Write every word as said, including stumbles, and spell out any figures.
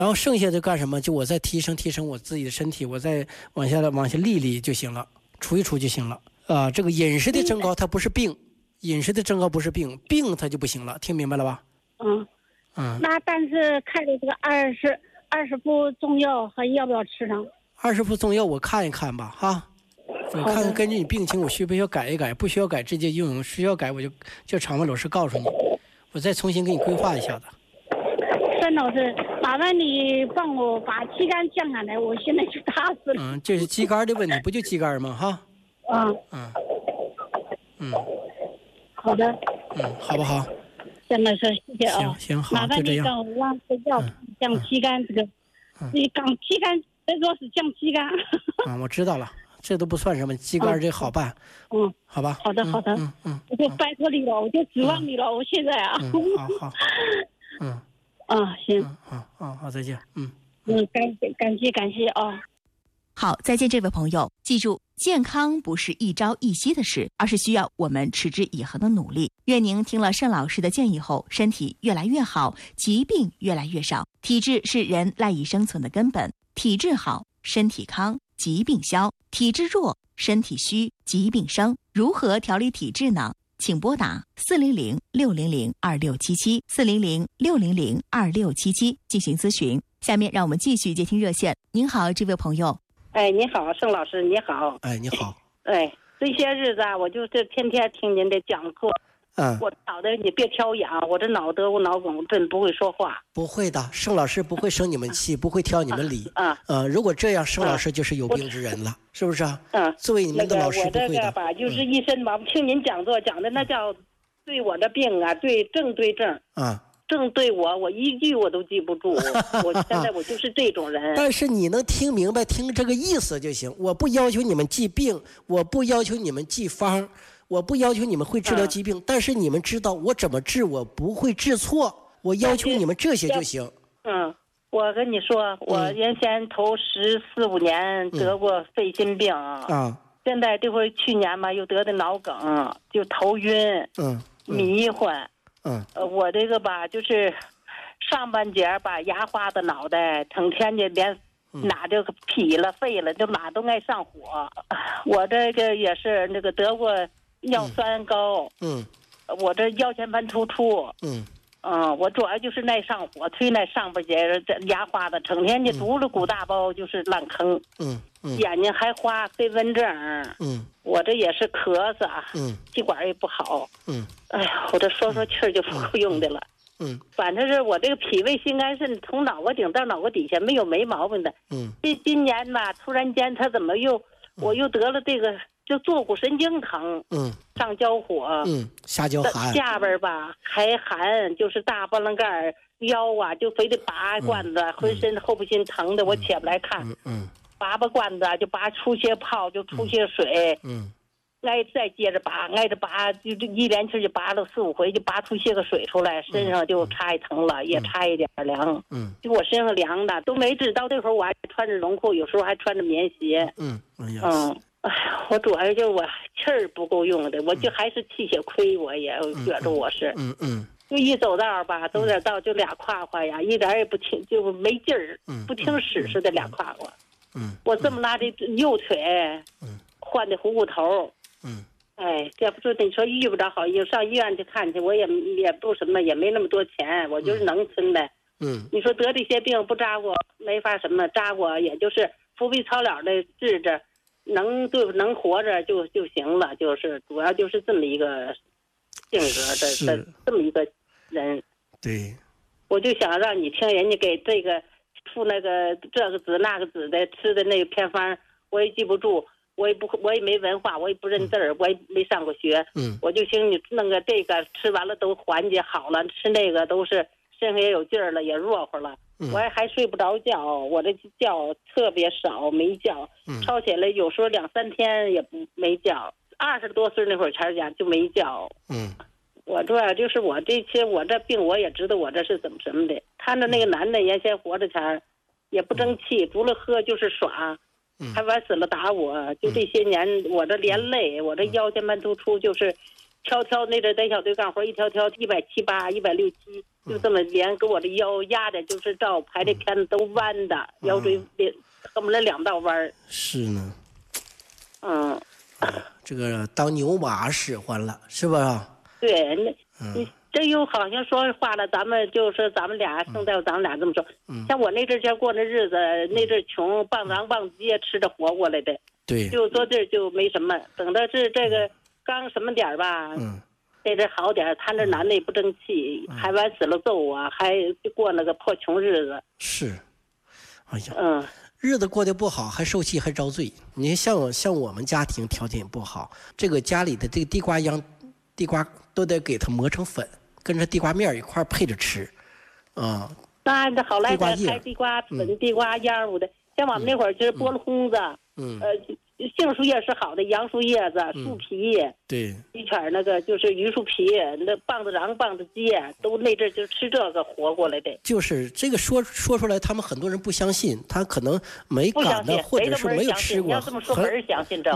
然后剩下的干什么？就我再提升提升我自己的身体，我再往下往下立立就行了，除一除就行了啊、呃。这个饮食的增高它不是病，饮食的增高不是病，病它就不行了，听明白了吧？ 嗯嗯。 那但是开的这个二十二十副中药还要不要吃上？ 二十副中药我看一看吧，哈。我看看根据你病情，我需不需要改一改？不需要改直接用，需要改我就叫肠胃老师告诉你，我再重新给你规划一下子。 孙老师，麻烦你帮我把鸡肝降下来，我现在就打死了。 嗯，这是鸡肝的问题，不就鸡肝吗？哈。 嗯嗯嗯， 好的。 嗯，好不好？ 孙老师，谢谢啊。 行行好， 麻烦你让我让这药降鸡肝这个，你降鸡肝，别说是降鸡肝。 嗯，我知道了。这都不算什么，鸡肝这好办， 嗯， 好吧， 好的，好的， 嗯嗯， 我就拜托你了，我就指望你了，我现在啊， 嗯，好好，嗯， 啊，行， 好，好，好，再见，嗯， 嗯，感谢，感谢，感谢啊。 好，再见，这位朋友，记住，健康不是一朝一夕的事，而是需要我们持之以恒的努力。愿您听了盛老师的建议后，身体越来越好，疾病越来越少。体质是人赖以生存的根本，体质好，身体康。疾病消，体质弱，身体虚，疾病生。如何调理体质呢？请拨打四零零六零零二六七七四零零六零零二六七七进行咨询。下面让我们继续接听热线。您好，这位朋友。 哎，你好，盛老师，你好。 哎，你好。 哎，这些日子啊，我就这天天听您的讲课。 嗯， 我脑袋你别挑痒，我这脑得我脑梗，真不会说话。 不会的，盛老师不会生你们气，不会挑你们理。 啊， 呃，如果这样，盛老师就是有病之人了，是不是啊？ 嗯， 作为你们的老师， 不会的。我这个吧，就是一身吧，听您讲座讲的那叫对我的病啊，对症对症。 啊， 症对我，我一句我都记不住。我现在我就是这种人。 但是你能听明白，听这个意思就行。我不要求你们记病，我不要求你们记方。我不要求你们会治疗疾病，嗯、但是你们知道我怎么治，我不会治错。我要求你们这些就行。 嗯，我跟你说，我原先头十四五年得过肺心病啊， 嗯、 现在这会去年嘛又得的脑梗，就头晕， 嗯， 迷幻， 嗯， 呃，我这个吧就是上半截把牙花的脑袋，整天就连。哪就劈了废了，就哪都爱上火。我这个也是那个得过尿酸高， 嗯， 我这腰间盘突出， 嗯， 嗯，我主要就是耐上火，推那上半截这牙花的，整天就嘟了鼓大包，就是烂坑， 嗯嗯， 眼睛还花，飞蚊症， 嗯， 我这也是咳嗽， 嗯， 气管也不好， 嗯， 哎呀，我这说说气儿就不够用的了。 嗯， 反正是我这个脾胃心肝肾从脑壳顶到脑壳底下没有没毛病的。 嗯， 这今年吧，突然间他怎么又，嗯、我又得了这个，就坐骨神经疼。 嗯， 上焦火。 嗯，下焦寒。 下边吧还寒，就是大波棱盖腰啊，就非得拔罐子，嗯、浑身后背心疼的，我起不来看。 嗯嗯， 拔拔罐子就拔出些泡，就出些水。 嗯。嗯挨再接着拔，挨着拔，就这一连气就拔了四五回，就拔出些个水出来，身上就差一疼了，嗯、也差一点凉。 嗯， 就我身上凉的都没治，到这会儿我还穿着绒裤，有时候还穿着棉鞋。 嗯，哎呀， 嗯，哎呀，我主要就是我气儿不够用的，我就还是气血亏，我也觉着我是。 嗯嗯。 就一走道吧，走点道就俩胯胯呀，一点也不听，就没劲儿， 嗯、 不听使似的俩胯胯。 嗯， 我这么拉的右腿， 嗯， 换的虎骨头。 嗯， 哎，这不是你说遇不着好医，上医院去看去，我也也不什么，也没那么多钱，我就是农村的。 嗯， 你说得这些病不扎过，没法什么，扎过也就是伏笔草疗的治着，能对能活着就就行了，就是主要就是这么一个性格的的这么一个人。 对， 我就想让你听人家给这个出那个这个子那个子的吃的那个偏方，我也记不住。我也不，我也没文化，我也不认字儿，我也没上过学。 嗯， 我就寻你弄个这个，吃完了都缓解好了，吃那个都是身上也有劲儿了，也热乎了。嗯，我还睡不着觉，我这觉特别少，没觉。嗯，吵起来有时候两三天也不没觉。二十多岁那会儿前讲就没觉。 嗯， 我主要就是我这些我这病我也知道我这是怎么什么的。他的那个男的原先活着前也不争气，除了喝就是耍。还玩死了打我，就这些年，嗯、我这连累，我这腰间盘突出就是，挑挑那阵带小对杠活，一挑挑一百七八，一百六七， 就这么连给我的腰压的，就是照拍的片子都弯的，嗯、腰椎恨不得两道弯儿。 是呢。 嗯。 这个当牛马使唤了，是吧？ 对，那、嗯、这又好像说话了，咱们就是咱们俩圣代，咱们俩这么说。嗯、像我那阵儿过那日子，那阵儿穷，棒瓤棒子街吃着活过来的。 对。 就坐这儿就没什么，等到是这个刚什么点儿吧，嗯，这阵好点儿，他那男的也不争气，嗯、还完死了揍啊，还过那个破穷日子。 是。哎呀。 嗯。 日子过得不好，还受气，还遭罪。你看，像我像我们家庭条件也不好，这个家里的这个地瓜秧，地瓜都得给它磨成粉，跟着地瓜面一块配着吃，啊。 那这好来点开地瓜粉、嗯、地瓜秧的，像我们那会儿就是菠萝烘子，嗯，呃，杏树叶是好的，杨树叶子、树皮， 嗯、对， 一圈那个就是榆树皮，那棒子瓤、棒子秸，都那阵就吃这个活过来的。 就是这个说说出来，他们很多人不相信，他可能没赶的，或者是没有吃过。 你要这么说，没人相信这。